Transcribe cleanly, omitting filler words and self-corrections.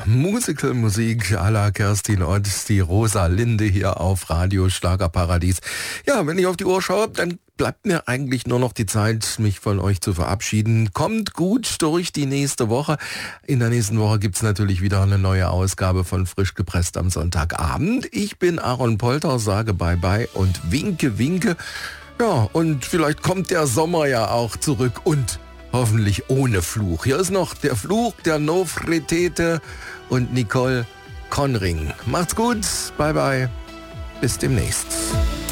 Musik à la Kerstin Ott, die Rosalinde hier auf Radio Schlagerparadies. Ja, wenn ich auf die Uhr schaue, dann bleibt mir eigentlich nur noch die Zeit, mich von euch zu verabschieden. Kommt gut durch die nächste Woche. In der nächsten Woche gibt's natürlich wieder eine neue Ausgabe von Frisch gepresst am Sonntagabend. Ich bin Aaron Polter, sage Bye-bye und winke, winke. Ja, und vielleicht kommt der Sommer ja auch zurück und hoffentlich ohne Fluch. Hier ist noch der Fluch der Nofretete und Nicole Conring. Macht's gut, bye bye, bis demnächst.